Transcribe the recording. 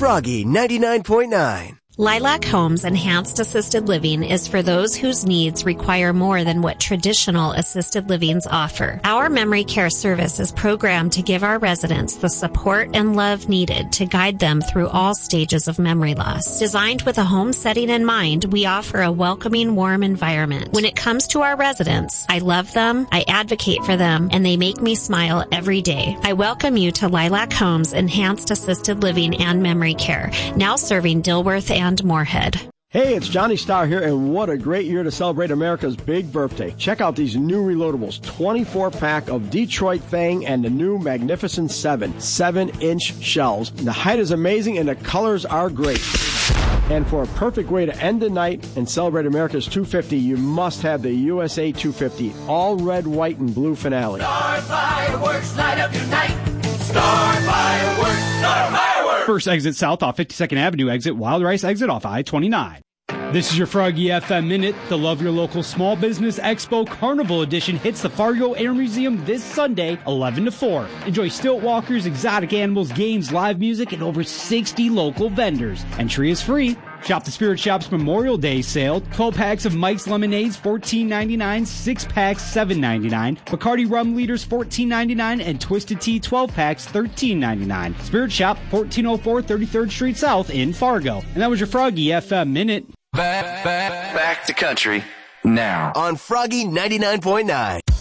Froggy 99.9. Lilac Homes Enhanced Assisted Living is for those whose needs require more than what traditional assisted livings offer. Our memory care service is programmed to give our residents the support and love needed to guide them through all stages of memory loss. Designed with a home setting in mind, we offer a welcoming, warm environment. When it comes to our residents, I love them, I advocate for them, and they make me smile every day. I welcome you to Lilac Homes Enhanced Assisted Living and Memory Care, now serving Dilworth and Moorhead. Hey, it's Johnny Starr here, and what a great year to celebrate America's big birthday. Check out these new reloadables, 24-pack of Detroit Fang and the new Magnificent 7-inch shells. The height is amazing, and the colors are great. And for a perfect way to end the night and celebrate America's 250, you must have the USA 250, all red, white, and blue finale. Star Fireworks, light up your night. Star Fireworks, Star Fireworks. First exit south off 52nd Avenue exit, Wild Rice exit off I-29. This is your Froggy FM Minute. The Love Your Local Small Business Expo Carnival Edition hits the Fargo Air Museum this Sunday, 11 to 4. Enjoy stilt walkers, exotic animals, games, live music, and over 60 local vendors. Entry is free. Shop the Spirit Shop's Memorial Day sale. 12 packs of Mike's Lemonades, $14.99. 6 packs, $7.99. Bacardi Rum Liters, $14.99. And Twisted Tea 12 packs, $13.99. Spirit Shop, 1404 33rd Street South in Fargo. And that was your Froggy FM Minute. Back to country now on Froggy 99.9.